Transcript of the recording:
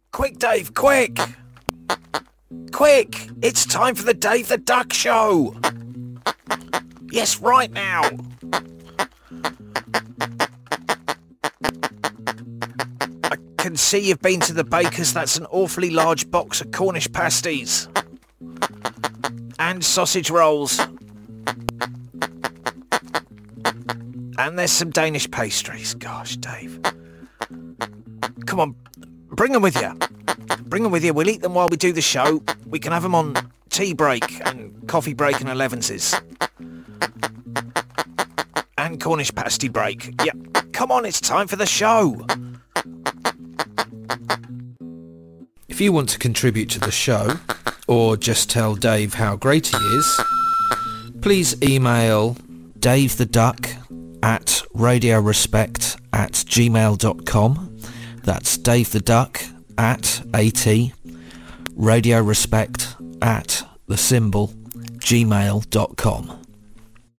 Quick, Dave, quick! Quick! It's time for the Dave the Duck Show! Yes, right now! I can see you've been to the baker's. That's an awfully large box of Cornish pasties. And sausage rolls. And there's some Danish pastries. Gosh, Dave. Come on, bring them with you. Bring them with you. We'll eat them while we do the show. We can have them on tea break and coffee break and 11s. And Cornish pasty break. Yep. Come on, it's time for the show. If you want to contribute to the show, or just tell Dave how great he is, please email davetheduck@radiorespect@gmail.com. That's davetheduck@radiorespect@gmail.com.